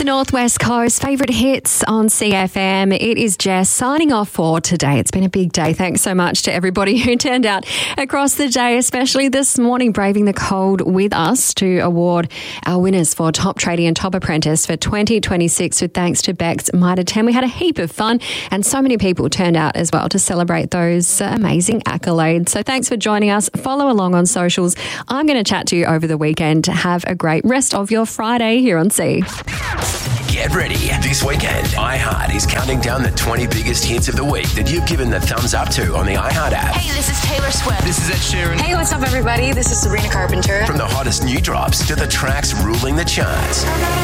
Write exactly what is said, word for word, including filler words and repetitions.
Northwest Coast, favourite hits on C F M. It is Jess signing off for today. It's been a big day. Thanks so much to everybody who turned out across the day, especially this morning, braving the cold with us to award our winners for Top Tradie and Top Apprentice for twenty twenty-six with thanks to Beck's Mitre ten. We had a heap of fun and so many people turned out as well to celebrate those uh, amazing accolades. So thanks for joining us. Follow along on socials. I'm going to chat to you over the weekend. Have a great rest of your Friday here on C. Get ready. This weekend, iHeart is counting down the twenty biggest hits of the week that you've given the thumbs up to on the iHeart app. Hey, this is Taylor Swift. This is Ed Sheeran. Hey, what's up, everybody? This is Sabrina Carpenter. From the hottest new drops to the tracks ruling the charts.